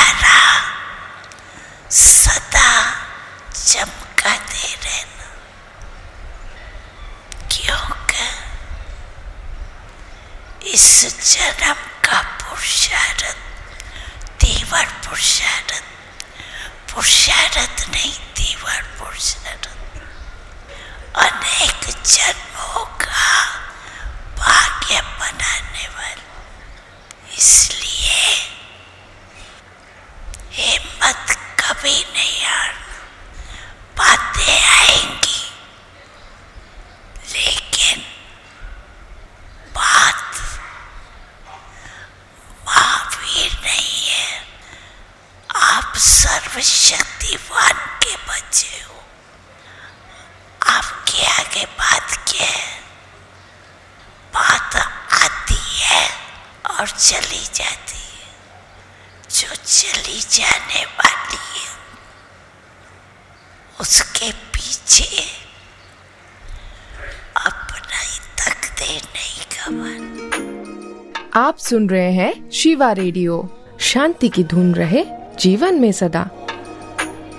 तारा सदा चमकाते रहना, क्योंकि इस जन्म का पुरुषार्थ तीव्र पुरुषार्थ नहीं, तीव्र पुरुषार्थ अनेक जन्मों का भाग्य बनाने वाला। इसलिए हिम्मत कभी नहीं हारना। बातें आएंगी, लेकिन बात महावीर नहीं है। आप सर्वशक्तिवान के बच्चे हो। आपके आगे बात क्या है? बात आती है और चली जाती है। जो चली जाने वाली है उसके पीछे अपना तकदीर नहीं गंवाना। आप सुन रहे हैं शिवा रेडियो। शांति की धुन रहे जीवन में सदा।